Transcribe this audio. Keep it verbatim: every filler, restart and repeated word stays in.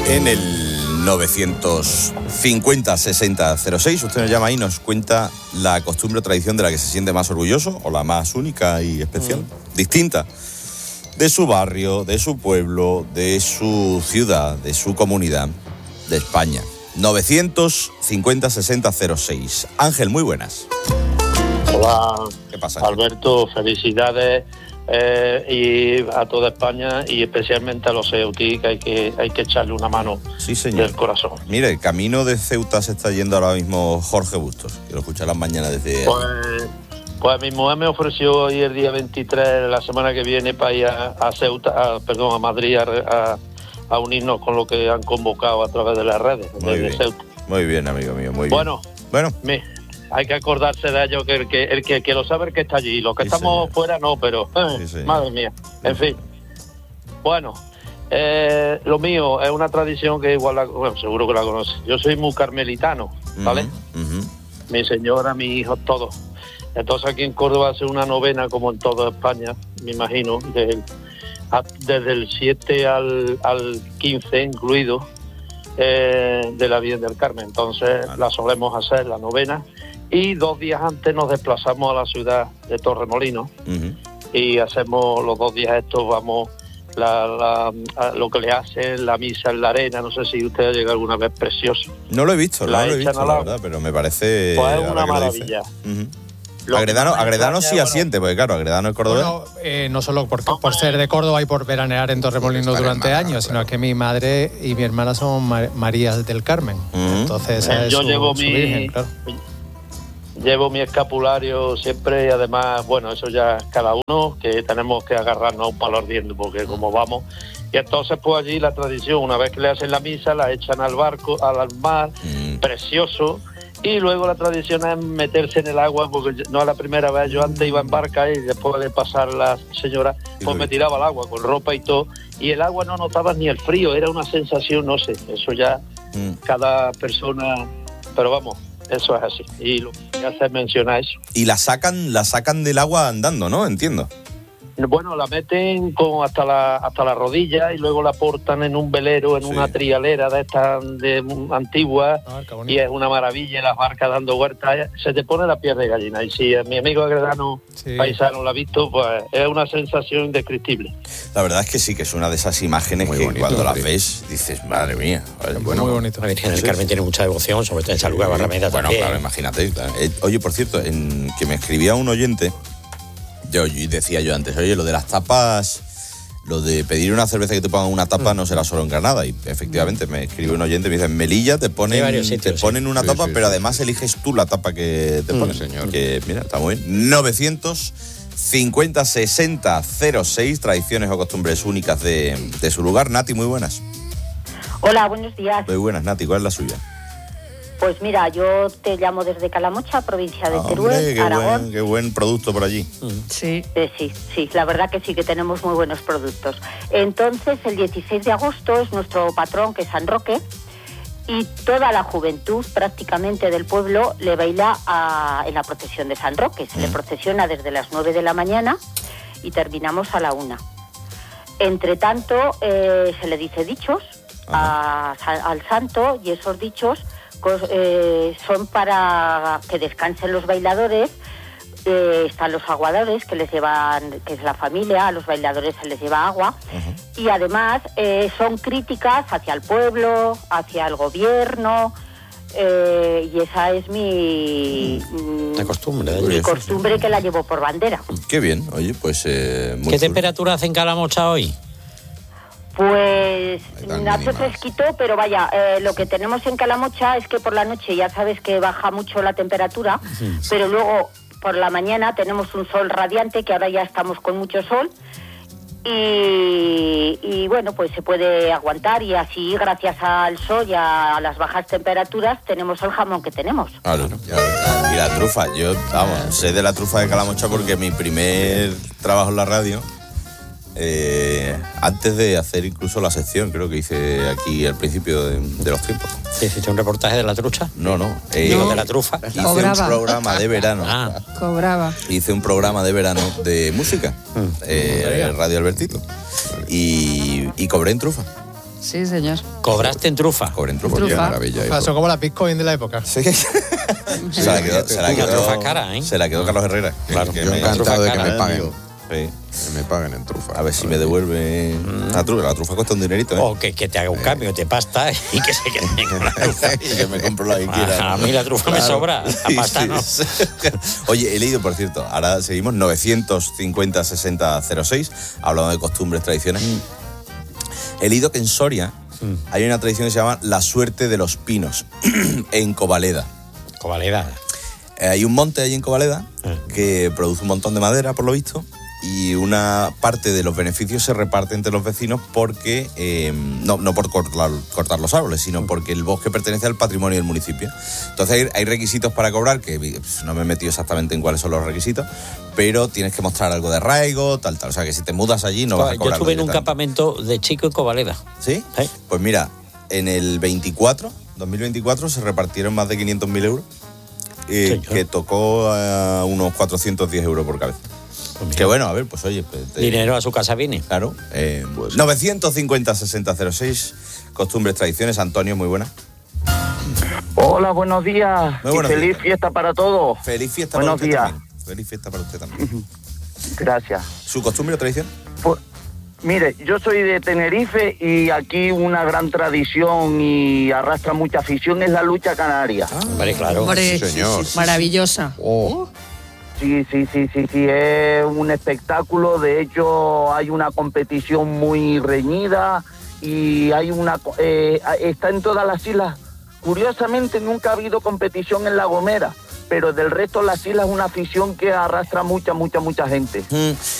En el novecientos cincuenta sesenta cero seis, usted nos llama ahí y nos cuenta la costumbre o tradición de la que se siente más orgulloso, o la más única y especial, mm. distinta, de su barrio, de su pueblo, de su ciudad, de su comunidad, de España. novecientos cincuenta sesenta cero seis. Ángel, muy buenas. Hola. ¿Qué pasa? Alberto, felicidades eh, y a toda España y especialmente a los Ceuti, que hay que hay que echarle una mano sí, señor. Del corazón. Mire, el camino de Ceuta se está yendo ahora mismo Jorge Bustos, que lo escucha las mañanas desde... Pues, pues mi mujer me ofreció hoy el día veintitrés, la semana que viene, para ir a, a Ceuta, a, perdón, a Madrid, a, a, a unirnos con lo que han convocado a través de las redes. Muy desde bien, Ceuta. Muy bien, amigo mío, muy bueno, bien. Bueno, bueno. Hay que acordarse de ello, que el que, el que, que lo sabe el que está allí. Los que sí, estamos señor. Fuera no, pero eh, sí, madre mía. En fin. Bueno, eh, lo mío es una tradición que igual, la, bueno, seguro que la conoce. Yo soy muy carmelitano, ¿vale? Uh-huh, uh-huh. Mi señora, mi hijo, todos. Entonces aquí en Córdoba hace una novena como en toda España, me imagino, desde el, a, desde el siete al, al quince incluido, eh, de la Virgen del Carmen. Entonces vale. La solemos hacer, la novena. Y dos días antes nos desplazamos a la ciudad de Torremolinos uh-huh. y hacemos los dos días estos, vamos, la, la, lo que le hacen, la misa en la arena, no sé si usted ha llegado alguna vez, precioso. No lo he visto, no lo he visto, la verdad, pero me parece... Pues es una maravilla. Uh-huh. Agredano, Agredano sí asiente, porque claro, Agredano es cordobés. Bueno, eh, no solo por, por ser de Córdoba y por veranear en Torremolinos durante años, claro. Sino que mi madre y mi hermana son Mar- Marías del Carmen. Uh-huh. Entonces eh, es yo su, llevo su mi... virgen, claro. Llevo mi escapulario siempre y además, bueno, eso ya cada uno, que tenemos que agarrarnos a un palo ardiendo porque como vamos. Y entonces pues allí la tradición, una vez que le hacen la misa, la echan al barco, al mar, mm. precioso. Y luego la tradición es meterse en el agua, porque no es la primera vez, yo antes iba en barca y después de pasar la señora, pues me tiraba al agua con ropa y todo. Y el agua no notaba ni el frío, era una sensación, no sé, eso ya mm. cada persona, pero vamos. Eso es así, y lo que hace es mencionar eso. Y la sacan, la sacan del agua andando, ¿no? Entiendo. Bueno, la meten con hasta la hasta la rodilla y luego la portan en un velero, en sí. una trialera de estas de antiguas, ah, y es una maravilla, las barcas dando vueltas, se te pone la piel de gallina. Y si mi amigo Agredano sí. paisano la ha visto, pues es una sensación indescriptible. La verdad es que sí, que es una de esas imágenes muy que bonito, cuando las ves dices, madre mía. Bueno, muy bonito. La Virgen del Carmen tiene mucha devoción, sobre todo en San Lugar Barrameda bueno, también. Claro, imagínate. Claro. Eh, oye, por cierto, en que me escribía un oyente, yo decía yo antes, oye, lo de las tapas, lo de pedir una cerveza que te pongan una tapa mm. no será solo en Granada. Y efectivamente me escribe un oyente, me dice, en Melilla te ponen, sitios, te ponen sí. una tapa, sí, sí, pero sí. además eliges tú la tapa que te ponen. Mm, señor. Que mira, está muy bien. novecientos cincuenta sesenta cero seis, tradiciones o costumbres únicas de, de su lugar. Nati, muy buenas. Hola, buenos días. Muy buenas, Nati, ¿cuál es la suya? Pues mira, yo te llamo desde Calamocha, provincia de ah, Teruel, hombre, qué Aragón. Buen, qué buen producto por allí. Sí. Eh, sí, sí, la verdad que sí, que tenemos muy buenos productos. Entonces, el dieciséis de agosto es nuestro patrón, que es San Roque, y toda la juventud prácticamente del pueblo le baila a, en la procesión de San Roque. Se mm. le procesiona desde las nueve de la mañana y terminamos a la una. Entre tanto, eh, se le dice dichos a, al santo, y esos dichos Eh, son para que descansen los bailadores. Eh, están los aguadores que les llevan, que es la familia, a los bailadores se les lleva agua. Uh-huh. Y además eh, son críticas hacia el pueblo, hacia el gobierno, eh, y esa es mi la costumbre, ¿eh? mi costumbre, que la llevo por bandera. Qué bien, oye, pues eh, muy ¿qué chulo. Temperatura hace en Calamocha hoy? Pues hace fresquito, pero vaya, eh, lo que tenemos en Calamocha es que por la noche ya sabes que baja mucho la temperatura, sí, sí. pero luego por la mañana tenemos un sol radiante, que ahora ya estamos con mucho sol, y, y bueno, pues se puede aguantar, y así gracias al sol y a las bajas temperaturas tenemos el jamón que tenemos. Claro, y la trufa, yo, vamos, sé de la trufa de Calamocha porque mi primer trabajo en la radio, Eh, antes de hacer incluso la sección, creo que hice aquí al principio de, de los tiempos. ¿Sí, hiciste un reportaje de la trucha? No, no. Eh, Digo, no. de la trufa. Hice Cobraba. un programa de verano. Ah. Cobraba. Hice un programa de verano de música, mm. eh, Radio Albertito. Y, y cobré en trufa. Sí, señor. ¿Cobraste en trufa? Cobré en trufa. Trufa. Qué maravilla. Pasó hijo. como la Bitcoin de la época. Sí. se la quedó, se la Una quedó, trufa cara, ¿eh? se la quedó Carlos Herrera. Claro. Que Yo me- encantado de que trufa me cara, paguen. Sí. Que me paguen en trufa. A ver si me devuelve la trufa. La trufa cuesta un dinerito, ¿eh? O que, que te haga un cambio de pasta y que se quede con la trufa. Y que me compro la que quiera. A mí la trufa me sobra, la pasta no. Sí. Oye, he leído, por cierto, ahora seguimos, novecientos cincuenta sesenta cero seis, hablando de costumbres, tradiciones. He leído que en Soria hay una tradición que se llama la suerte de los pinos, en Covaleda. Covaleda. Eh, Hay un monte allí en Covaleda que produce un montón de madera, por lo visto, y una parte de los beneficios se reparte entre los vecinos porque, eh, no, no por cortar, cortar los árboles, sino porque el bosque pertenece al patrimonio del municipio. Entonces hay, hay requisitos para cobrar, que pues, no me he metido exactamente en cuáles son los requisitos, pero tienes que mostrar algo de arraigo, tal, tal. O sea que si te mudas allí no vas a Yo cobrar. estuve en un campamento de chico en Covaleda. ¿Sí? Sí. Pues mira, en el veinticuatro, dos mil veinticuatro, se repartieron más de quinientos mil euros, eh, Señor. que tocó a unos cuatrocientos diez euros por cabeza. Pues mira, Que bueno, a ver, pues oye... Pues, te- dinero a su casa viene. Claro. Eh, Pues- novecientos cincuenta sesenta cero seis, costumbres, tradiciones. Antonio, muy buena. Hola, buenos días. Muy buenos y feliz días. fiesta para todos. Feliz fiesta Buenos para usted días. también. Feliz fiesta para usted también. Gracias. ¿Su costumbre o tradición? Pues, mire, yo soy de Tenerife y aquí una gran tradición y arrastra mucha afición es la lucha canaria. Vale, claro. Hombre, Sí, señor. maravillosa. Oh, Sí, sí, sí, sí, sí, es un espectáculo. De hecho, hay una competición muy reñida y hay una... co- eh, está en todas las islas. Curiosamente, nunca ha habido competición en La Gomera, pero del resto de las islas es una afición que arrastra mucha, mucha, mucha gente. Mm,